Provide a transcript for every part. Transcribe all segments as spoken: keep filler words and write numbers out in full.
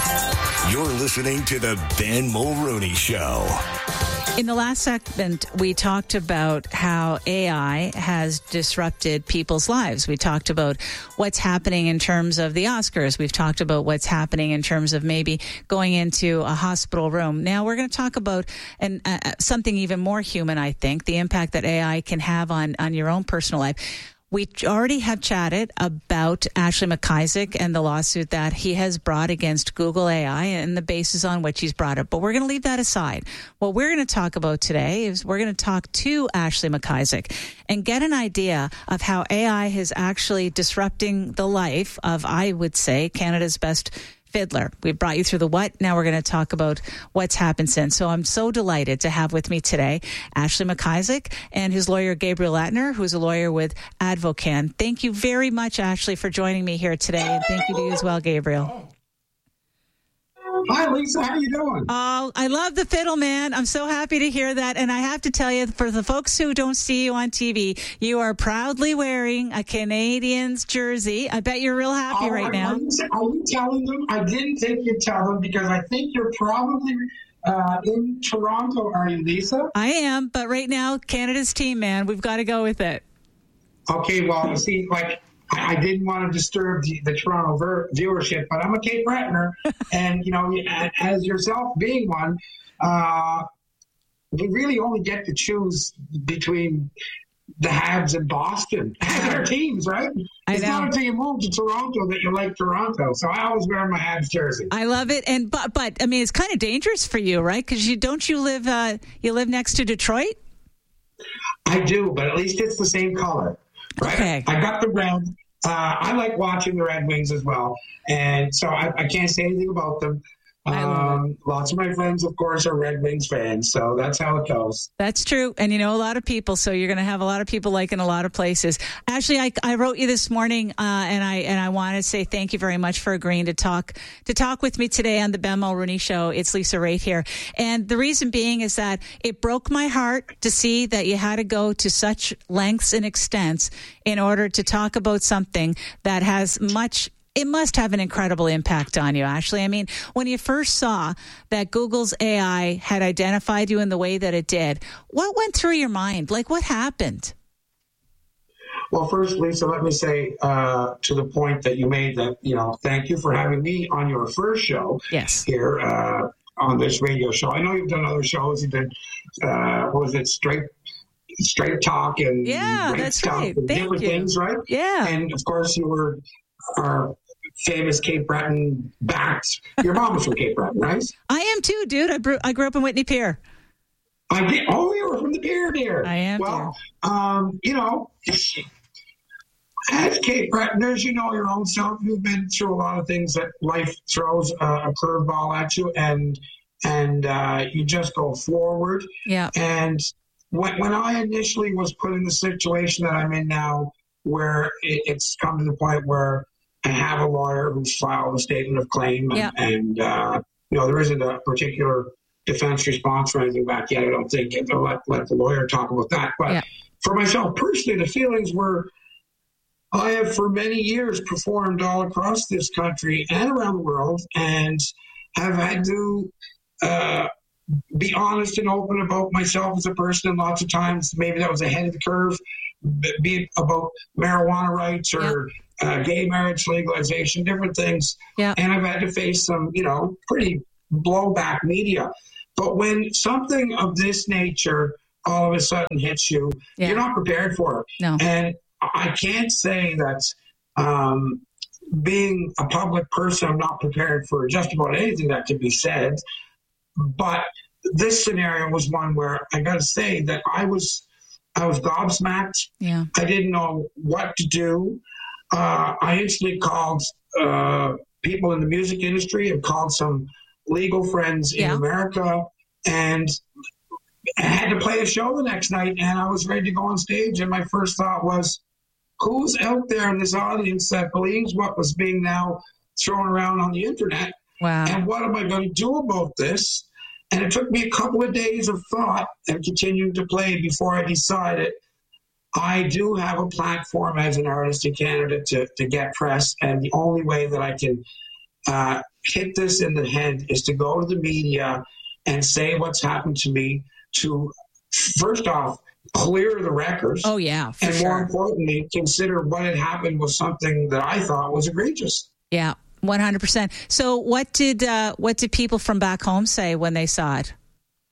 You're listening to the Ben Mulroney Show. In the last segment, we talked about how A I has disrupted people's lives. We talked about what's happening in terms of the Oscars. We've talked about what's happening in terms of maybe going into a hospital room. Now we're going to talk about an, uh, something even more human, I think, the impact that A I can have on, on your own personal life. We already have chatted about Ashley McIsaac and the lawsuit that he has brought against Google A I and the basis on which he's brought it. But we're going to leave that aside. What we're going to talk about today is we're going to talk to Ashley McIsaac and get an idea of how A I is actually disrupting the life of, I would say, Canada's best fiddler. We brought you through the what. Now we're going to talk about what's happened since. So I'm so delighted to have with me today Ashley McIsaac and his lawyer Gabriel Latner, who's a lawyer with Advocan. Thank you very much, Ashley, for joining me here today, and thank you to you as well, Gabriel. Hi, Lisa. How you doing? Oh, I love the fiddle, man. I'm so happy to hear that. And I have to tell you, for the folks who don't see you on T V, you are proudly wearing a Canadians jersey. I bet you're real happy oh, right are, now. Are you, are you telling them? I didn't think you'd tell them because I think you're probably uh, in Toronto. Are you, Lisa? I am, but right now, Canada's team, man. We've got to go with it. Okay, well, you see, like, I didn't want to disturb the, the Toronto ver- viewership, but I'm a Cape Brettoner, and, you know, as yourself being one, uh, we really only get to choose between the Habs and Boston as our teams, right? I it's know. not until you move to Toronto that you like Toronto, so I always wear my Habs jersey. I love it, and but, but I mean, it's kind of dangerous for you, right? Because you don't you live uh, you live next to Detroit? I do, but at least it's the same color. Right? Okay. I got the red. Uh, I like watching the Red Wings as well. And so I, I can't say anything about them. Um, lots of my friends, of course, are Red Wings fans. So that's how it goes. That's true. And you know a lot of people, so you're going to have a lot of people like in a lot of places. Ashley, I, I wrote you this morning, uh, and I and I want to say thank you very much for agreeing to talk to talk with me today on the Ben Mulroney Show. It's Lisa Raitt here. And the reason being is that it broke my heart to see that you had to go to such lengths and extents in order to talk about something that has much It must have an incredible impact on you, Ashley. I mean, when you first saw that Google's A I had identified you in the way that it did, what went through your mind? Like, what happened? Well, first, Lisa, let me say uh, to the point that you made that, you know, thank you for having me on your first show Yes. here uh, on this radio show. I know you've done other shows. You did, uh, what was it, Straight Straight Talk and Yeah, great that's stuff right. and Thank different you. things, right? Yeah. And, of course, you were our famous Cape Breton backs. Your mom was from Cape Breton, right? I am too, dude. I, br- I grew up in Whitney Pier. I did. Oh, you were from the Pier, dear. I am, Well, um, you know, as Cape Bretoners, you know your own self. You've been through a lot of things that life throws uh, a curveball at you, and and uh, you just go forward. Yeah. And when when I initially was put in the situation that I'm in now, where it, it's come to the point where I have a lawyer who's filed a statement of claim, and, Yeah. and uh, you know, there isn't a particular defense response or anything back yet. I don't think. I'll let, let the lawyer talk about that. But Yeah. for myself personally, the feelings were, I have for many years performed all across this country and around the world, and have had to uh, be honest and open about myself as a person. And lots of times, maybe that was ahead of the curve, be it about marijuana rights or uh, gay marriage legalization, different things. Yeah. And I've had to face some, you know, pretty blowback media. But when something of this nature all of a sudden hits you, Yeah. you're not prepared for it. No. And I can't say that um, being a public person, I'm not prepared for just about anything that could be said. But this scenario was one where I got to say that I was I was gobsmacked. Yeah. I didn't know what to do. Uh, I instantly called uh, people in the music industry and called some legal friends in Yeah. America, and I had to play a show the next night, and I was ready to go on stage. And my first thought was, who's out there in this audience that believes what was being now thrown around on the internet? Wow. And what am I going to do about this? And it took me a couple of days of thought and continuing to play before I decided I do have a platform as an artist in Canada to, to get press. And the only way that I can uh, hit this in the head is to go to the media and say what's happened to me, to first off, clear the records. Oh, yeah, for And sure. more importantly, consider what had happened was something that I thought was egregious. Yeah, one hundred percent. So what did uh, what did people from back home say when they saw it?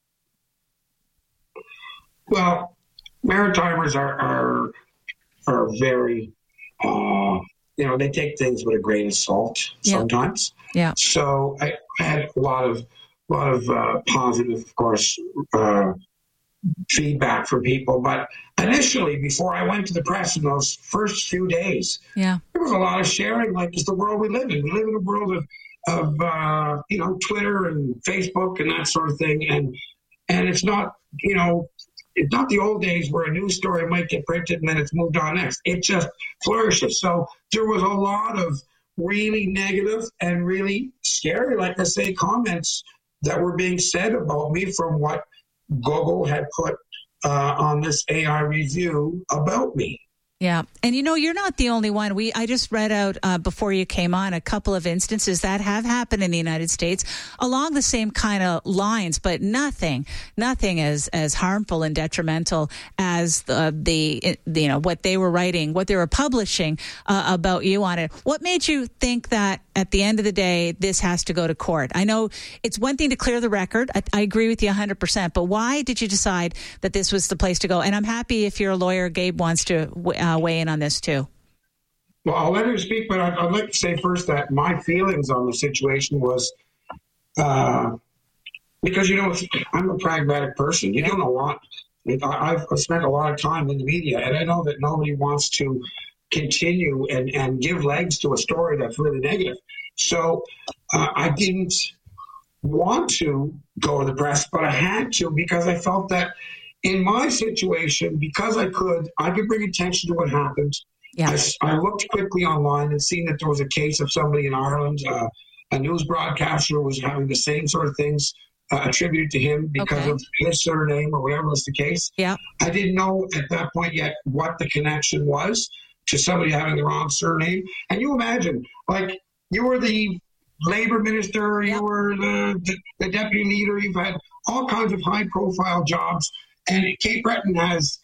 Well, Maritimers are are, are very, uh, you know, they take things with a grain of salt Yeah. sometimes. Yeah. So I had a lot of, lot of uh, positive, of course, uh, feedback from people. But initially, before I went to the press in those first few days, Yeah. there was a lot of sharing, like it's the world we live in. We live in a world of, of uh, you know, Twitter and Facebook and that sort of thing. And and it's not, you know, it's not the old days where a news story might get printed and then it's moved on next. It just flourishes. So there was a lot of really negative and really scary, like I say, comments that were being said about me from what Google had put uh, on this A I review about me. Yeah. And, you know, you're not the only one. We I just read out uh, before you came on a couple of instances that have happened in the United States along the same kind of lines, but nothing, nothing as, as harmful and detrimental as the, the, you know, what they were writing, what they were publishing uh, about you on it. What made you think that at the end of the day, this has to go to court? I know it's one thing to clear the record. I, I agree with you one hundred percent. But why did you decide that this was the place to go? And I'm happy if your lawyer, Gabe, wants to uh, weigh in on this too. Well, I'll let her speak, but I'd, I'd like to say first that my feelings on the situation was uh, because, you know, I'm a pragmatic person. You don't know what. I've spent a lot of time in the media, and I know that nobody wants to continue and, and give legs to a story that's really negative. So uh, I didn't want to go to the press, but I had to because I felt that in my situation, because I could, I could bring attention to what happened. Yeah. I, I looked quickly online and seen that there was a case of somebody in Ireland, uh, a news broadcaster was having the same sort of things uh, attributed to him because Okay. of his surname or whatever was the case. Yeah. I didn't know at that point yet what the connection was to somebody having the wrong surname. And you imagine, like, you were the labor minister, you Yep. were the, the, the deputy leader, you've had all kinds of high-profile jobs. And Cape Breton has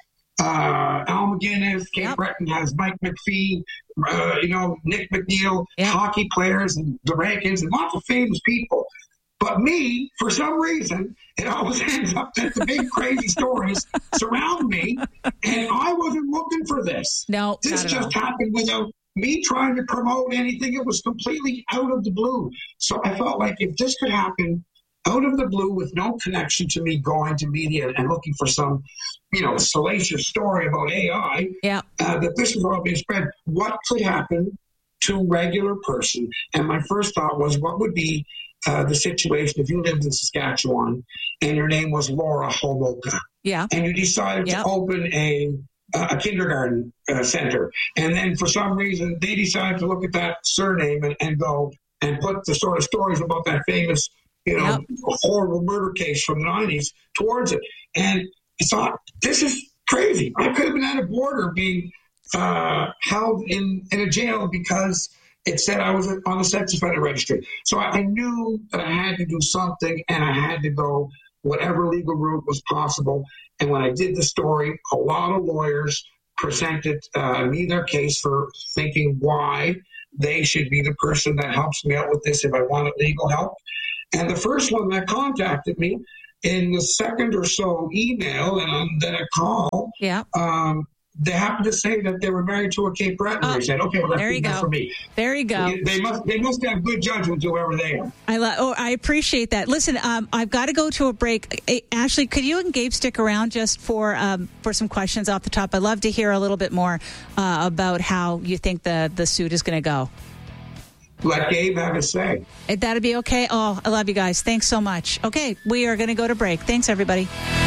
uh, Al McGuinness, Cape Yep. Breton has Mike McPhee, uh, you know, Nick McNeil, Yep. hockey players, and the Rankins, and lots of famous people. But me, for some reason, it always ends up that the big crazy stories surround me, and I wasn't looking for this. No, This not at just all. happened without me trying to promote anything. It was completely out of the blue. So I felt like if this could happen out of the blue with no connection to me going to media and looking for some, you know, salacious story about A I, Yeah. uh, that this was all being spread, what could happen to a regular person? And my first thought was, what would be uh, the situation if you lived in Saskatchewan and your name was Laura Homolka Yeah. and you decided Yep. to open a a kindergarten uh, center, and then for some reason they decided to look at that surname and, and go and put the sort of stories about that famous, you know, Yep. horrible murder case from the nineties towards it. And I thought, this is crazy. I could have been at a border being uh, held in, in a jail because it said I was on the sex offender registry. So I, I knew that I had to do something, and I had to go whatever legal route was possible. And when I did the story, a lot of lawyers presented uh, me their case for thinking why they should be the person that helps me out with this if I wanted legal help. And the first one that contacted me in the second or so email and then a call, Yeah. um, they happened to say that they were married to a Cape Breton. Oh, They said, "Okay, well, that's there you good enough go. for me." There you go. They must they must have good judgment, whoever they are. I lo- oh, I appreciate that. Listen, um, I've got to go to a break. Eh, Ashley, could you and Gabe stick around just for um, for some questions off the top? I'd love to hear a little bit more uh, about how you think the, the suit is going to go. Let Gabe have his say. Eh, That'd be okay. Oh, I love you guys. Thanks so much. Okay, we are going to go to break. Thanks, everybody.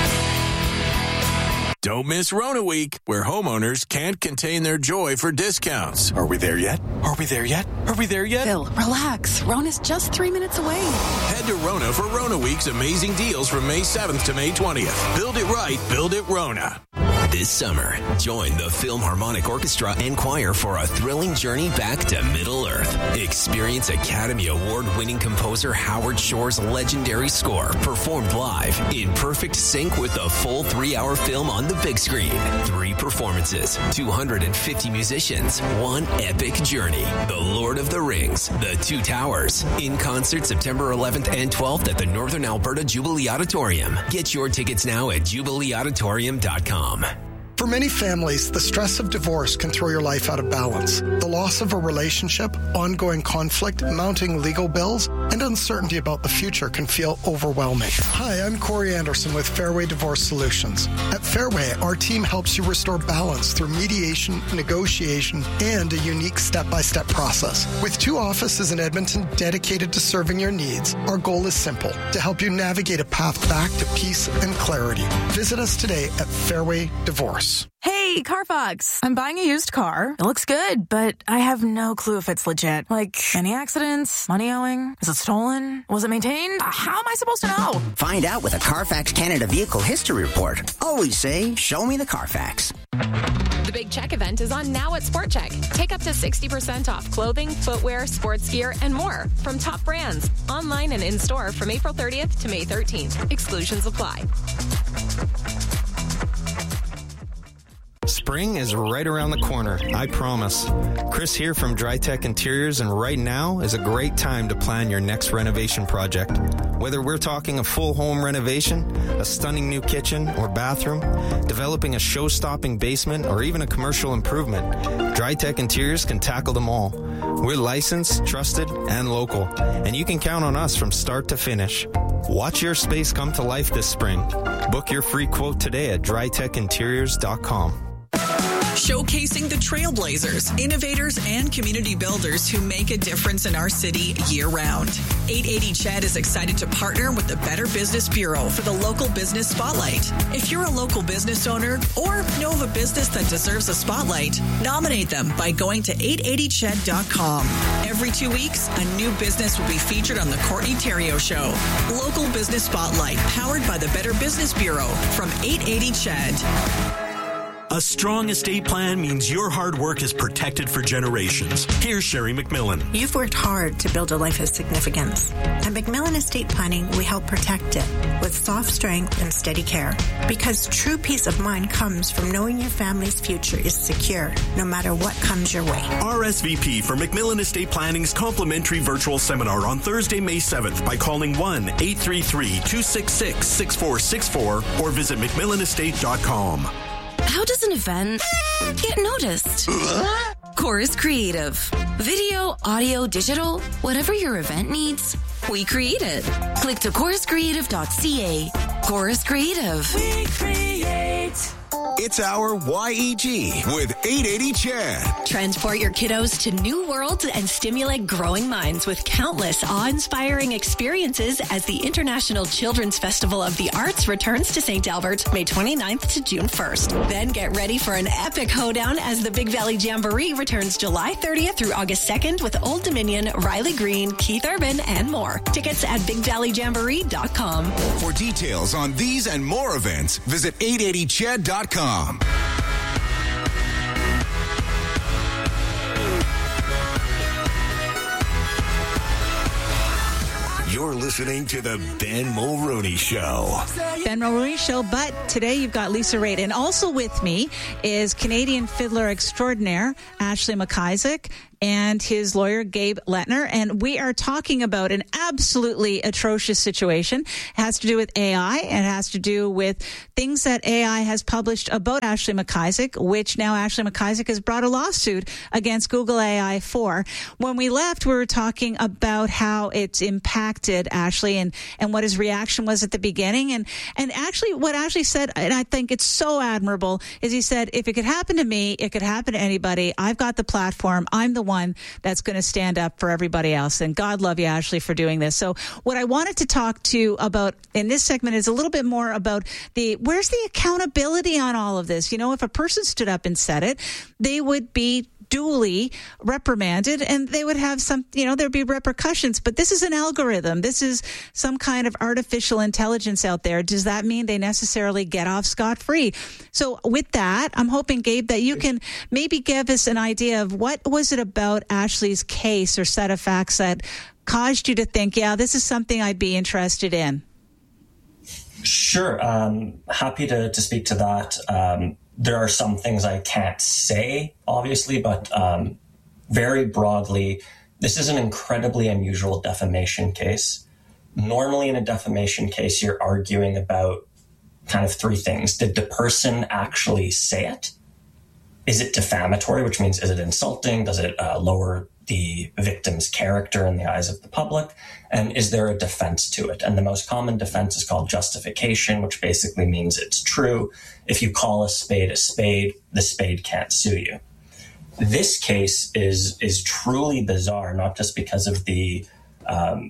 Don't miss Rona Week, where homeowners can't contain their joy for discounts. Are we there yet? Are we there yet? Are we there yet? Phil, relax. Rona's just three minutes away. Head to Rona for Rona Week's amazing deals from May seventh to May twentieth. Build it right, build it Rona. This summer, join the Philharmonic Orchestra and Choir for a thrilling journey back to Middle-earth. Experience Academy Award-winning composer Howard Shore's legendary score performed live in perfect sync with the full three-hour film on the big screen. Three performances, two hundred fifty musicians, one epic journey. The Lord of the Rings, The Two Towers. In concert September eleventh and twelfth at the Northern Alberta Jubilee Auditorium. Get your tickets now at jubilee auditorium dot com. For many families, the stress of divorce can throw your life out of balance. The loss of a relationship, ongoing conflict, mounting legal bills, and uncertainty about the future can feel overwhelming. Hi, I'm Corey Anderson with Fairway Divorce Solutions. At Fairway, our team helps you restore balance through mediation, negotiation, and a unique step-by-step process. With two offices in Edmonton dedicated to serving your needs, our goal is simple, to help you navigate a path back to peace and clarity. Visit us today at Fairway Divorce. Hey, Carfax. I'm buying a used car. It looks good, but I have no clue if it's legit. Like, any accidents? Money owing? Is it stolen? Was it maintained? How am I supposed to know? Find out with a Carfax Canada Vehicle History Report. Always say, show me the Carfax. The Big Check event is on now at Sport Check. Take up to sixty percent off clothing, footwear, sports gear, and more from top brands. Online and in-store from April thirtieth to May thirteenth. Exclusions apply. Spring is right around the corner, I promise. Chris here from DryTech Interiors, and right now is a great time to plan your next renovation project. Whether we're talking a full home renovation, a stunning new kitchen or bathroom, developing a show-stopping basement, or even a commercial improvement, DryTech Interiors can tackle them all. We're licensed, trusted, and local, and you can count on us from start to finish. Watch your space come to life this spring. Book your free quote today at dry tech interiors dot com. Showcasing the trailblazers, innovators, and community builders who make a difference in our city year-round. eight eighty C H E D is excited to partner with the Better Business Bureau for the Local Business Spotlight. If you're a local business owner or know of a business that deserves a spotlight, nominate them by going to eight eighty C H E D dot com. Every two weeks, a new business will be featured on the Courtney Theriault Show. Local Business Spotlight, powered by the Better Business Bureau from eight eighty C H E D. A strong estate plan means your hard work is protected for generations. Here's Sherry McMillan. You've worked hard to build a life of significance. At McMillan Estate Planning, we help protect it with soft strength and steady care. Because true peace of mind comes from knowing your family's future is secure, no matter what comes your way. R S V P for McMillan Estate Planning's complimentary virtual seminar on Thursday, May seventh by calling one eight three three, two six six, six four six four or visit mcmillan estate dot com. How does an event get noticed? Chorus Creative. Video, audio, digital, whatever your event needs, we create it. Click to chorus creative dot c a. Chorus Creative. We create. It's our Y E G with eight eighty C H E D. Transport your kiddos to new worlds and stimulate growing minds with countless awe-inspiring experiences as the International Children's Festival of the Arts returns to Saint Albert May twenty-ninth to June first. Then get ready for an epic hoedown as the Big Valley Jamboree returns July thirtieth through August second with Old Dominion, Riley Green, Keith Urban, and more. Tickets at big valley jamboree dot com. For details on these and more events, visit eight eighty C H E D dot com. You're listening to the Ben Mulroney Show. Ben Mulroney Show, but today you've got Lisa Raitt. And also with me is Canadian fiddler extraordinaire Ashley McIsaac and his lawyer, Gabe Lettner. And we are talking about an absolutely atrocious situation. It has to do with A I. It has to do with things that A I has published about Ashley McIsaac, which now Ashley McIsaac has brought a lawsuit against Google A I for. When we left, we were talking about how it's impacted Ashley and, and what his reaction was at the beginning. And, and actually what Ashley said, and I think it's so admirable, is he said, if it could happen to me, it could happen to anybody. I've got the platform. I'm the one that's going to stand up for everybody else. And God love you, Ashley, for doing this. So what I wanted to talk to you about in this segment is a little bit more about the, where's the accountability on all of this? You know, if a person stood up and said it, they would be duly reprimanded and they would have some, you know, there'd be repercussions. But this is an algorithm. This is some kind of artificial intelligence out there. Does that mean they necessarily get off scot-free? So with that, I'm hoping, Gabe, that you can maybe give us an idea of what was it about Ashley's case or set of facts that caused you to think, yeah, this is something I'd be interested in. Sure. Um, happy to, to speak to that. Um, there are some things I can't say, obviously, but um, very broadly, this is an incredibly unusual defamation case. Normally in a defamation case, you're arguing about kind of three things. Did the person actually say it? Is it defamatory, which means is it insulting? Does it uh, lower the victim's character in the eyes of the public? And is there a defense to it? And the most common defense is called justification, which basically means it's true. If you call a spade a spade, the spade can't sue you. This case is is truly bizarre, not just because of the um,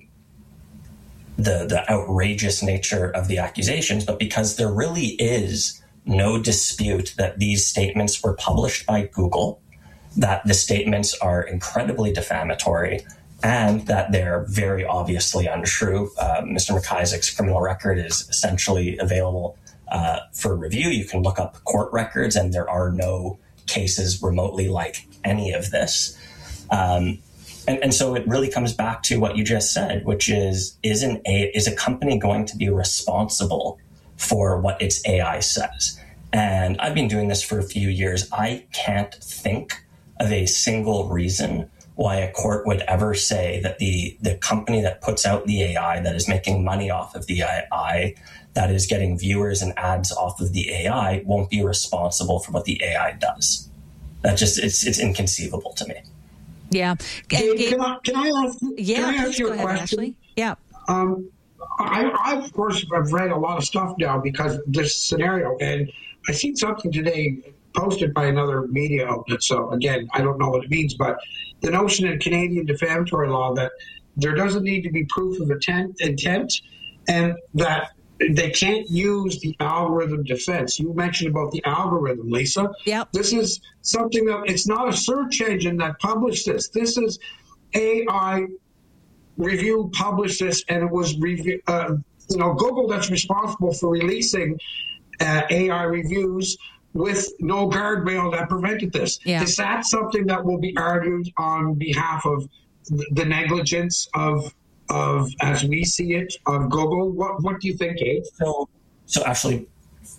the the outrageous nature of the accusations, but because there really is no dispute that these statements were published by Google, that the statements are incredibly defamatory, and that they're very obviously untrue. Uh, Mister McIsaac's criminal record is essentially available uh, for review. You can look up court records, and there are no cases remotely like any of this. Um, and, and so it really comes back to what you just said, which is, is, an a, is a company going to be responsible for what its A I says? And I've been doing this for a few years. I can't think of a single reason why a court would ever say that the, the company that puts out the A I, that is making money off of the A I, that is getting viewers and ads off of the A I, won't be responsible for what the A I does. That just, it's it's inconceivable to me. Yeah. Gabe, can, I, can I ask, yeah, can I ask you a ahead, question? Ashley. Yeah. Um, I, I, of course, have read a lot of stuff now because of this scenario, and I seen something today posted by another media outlet. So again, I don't know what it means, but the notion in Canadian defamatory law that there doesn't need to be proof of intent, intent and that they can't use the algorithm defense. You mentioned about the algorithm, Lisa. Yep. This is something that it's not a search engine that published this. This is A I Review published this, and it was review. Uh, you know, Google that's responsible for releasing uh, A I reviews with no guardrail that prevented this. Yeah. Is that something that will be argued on behalf of the negligence of, of as we see it, of Google? What What do you think, Gabe? So, so actually,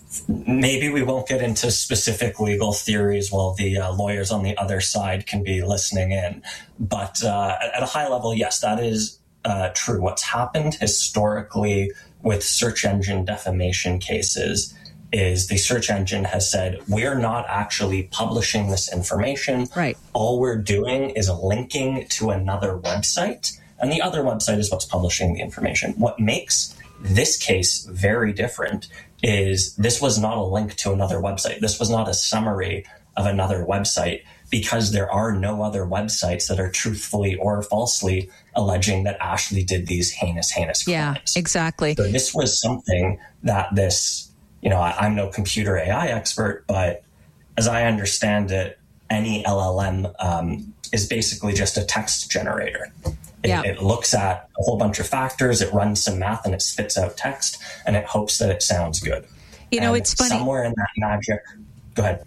maybe we won't get into specific legal theories while the uh, lawyers on the other side can be listening in. But uh, at a high level, yes, that is uh, true. What's happened historically with search engine defamation cases is the search engine has said, we're not actually publishing this information. Right. All we're doing is linking to another website, and the other website is what's publishing the information. What makes this case very different is this was not a link to another website. This was not a summary of another website, because there are no other websites that are truthfully or falsely alleging that Ashley did these heinous, heinous crimes. Yeah, exactly. So this was something that this, you know, I, I'm no computer A I expert, but as I understand it, any L L M um, is basically just a text generator. It, yeah. it looks at a whole bunch of factors, it runs some math, and it spits out text, and it hopes that it sounds good. You know, and it's funny. Somewhere in that magic, go ahead.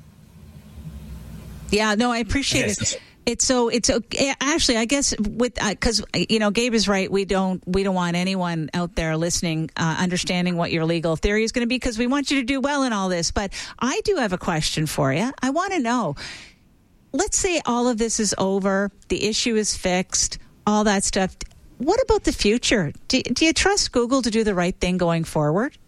Yeah, no, I appreciate yes. it. It's so it's actually, I guess, with because uh, you know, Gabe is right. We don't we don't want anyone out there listening uh, understanding what your legal theory is going to be, because we want you to do well in all this. But I do have a question for you. I want to know. Let's say all of this is over, the issue is fixed, all that stuff. What about the future? Do, do you trust Google to do the right thing going forward?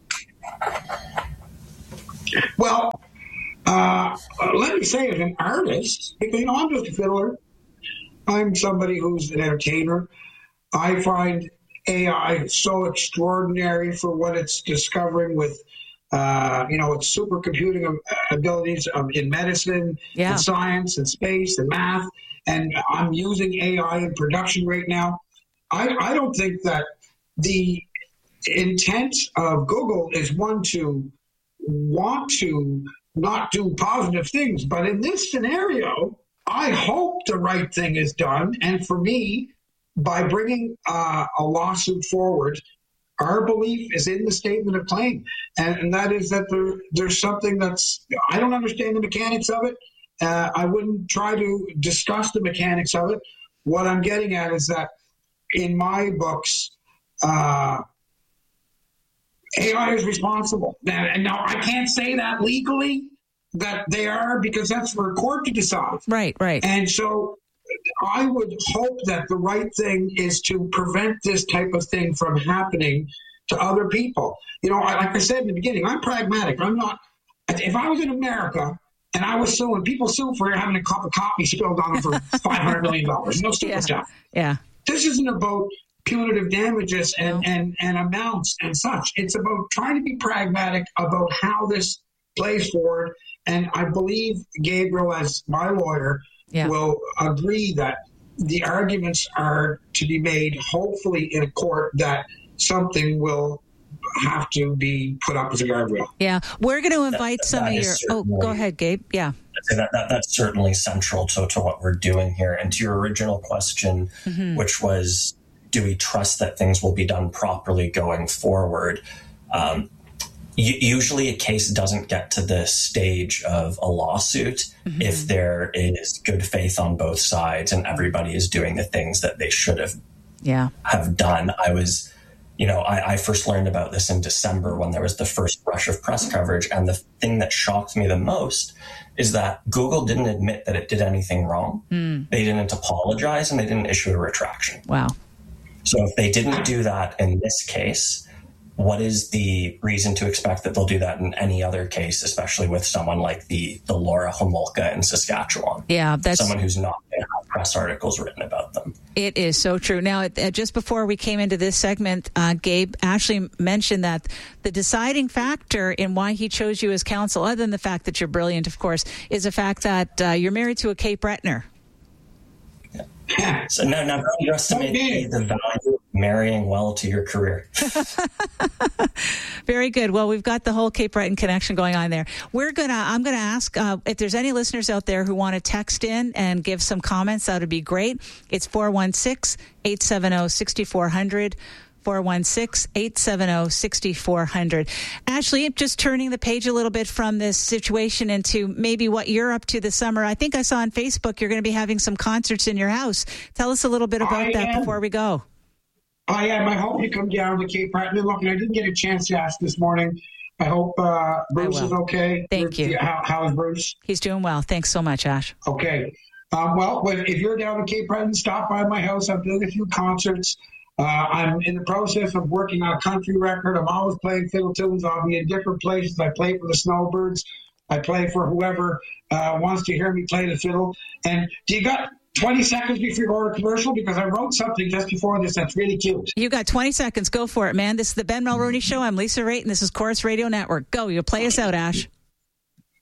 Well. Uh, let me say, as an artist, you know, I'm just a fiddler. I'm somebody who's an entertainer. I find A I so extraordinary for what it's discovering with, uh, you know, its supercomputing abilities um, in medicine, yeah. and science, and space, and math. And I'm using A I in production right now. I, I don't think that the intent of Google is one to want to not do positive things. But in this scenario, I hope the right thing is done. And for me, by bringing uh, a lawsuit forward, our belief is in the statement of claim. And, and that is that there, there's something that's, I don't understand the mechanics of it. Uh, I wouldn't try to discuss the mechanics of it. What I'm getting at is that in my books, uh, A I is responsible. And now I can't say that legally that they are, because that's for a court to decide. Right, right. And so I would hope that the right thing is to prevent this type of thing from happening to other people. You know, like I said in the beginning, I'm pragmatic. I'm not, if I was in America and I was suing, people sue for having a cup of coffee spilled on them for five hundred million dollars. No stupid yeah. stuff. Yeah. This isn't about punitive damages and, and, and amounts and such. It's about trying to be pragmatic about how this plays forward. And I believe Gabriel, as my lawyer, yeah. will agree that the arguments are to be made, hopefully, in a court that something will have to be put up as a guardrail. Yeah. We're going to invite that, some that of your... Oh, go ahead, Gabe. Yeah. That, that, that's certainly central to, to what we're doing here. And to your original question, mm-hmm. which was, do we trust that things will be done properly going forward? Um, usually a case doesn't get to the stage of a lawsuit mm-hmm. if there is good faith on both sides and everybody is doing the things that they should have yeah. have done. I was, you know, I, I first learned about this in December when there was the first rush of press coverage. And the thing that shocked me the most is that Google didn't admit that it did anything wrong. Mm. They didn't apologize and they didn't issue a retraction. Wow. So if they didn't do that in this case, what is the reason to expect that they'll do that in any other case, especially with someone like the, the Laura Homolka in Saskatchewan? Yeah, that's someone who's not going to have press articles written about them. It is so true. Now, uh, just before we came into this segment, uh, Gabe actually mentioned that the deciding factor in why he chose you as counsel, other than the fact that you're brilliant, of course, is the fact that uh, you're married to a Cape Brettoner. So no, now don't underestimate okay. the value of marrying well to your career. Very good. Well, we've got the whole Cape Breton connection going on there. We're gonna. I'm gonna ask uh, if there's any listeners out there who want to text in and give some comments. That would be great. It's four one six, eight seven zero, six four zero zero. four one six, eight seven zero, six four zero zero. Ashley, just turning the page a little bit from this situation into maybe what you're up to this summer. I think I saw on Facebook you're going to be having some concerts in your house. Tell us a little bit about I that am. before we go. I am. I hope you come down to Cape Breton. Look, and I didn't get a chance to ask this morning. I hope uh, Bruce is okay. Thank you. How, how is Bruce? He's doing well. Thanks so much, Ash. Okay. Um, well, if you're down in Cape Breton, stop by my house. I'm doing a few concerts. Uh, I'm in the process of working on a country record. I'm always playing fiddle tunes. I'll be in different places. I play for the Snowbirds. I play for whoever uh, wants to hear me play the fiddle. And do you got twenty seconds before you go to commercial? Because I wrote something just before this that's really cute. You got twenty seconds. Go for it, man. This is the Ben Mulroney Show. I'm Lisa Raitt, and this is Chorus Radio Network. Go. You play us out, Ash.